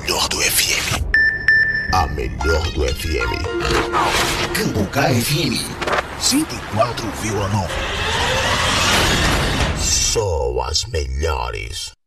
melhor do FM. A melhor do FM. Cambucá FM 104,9. Só as melhores.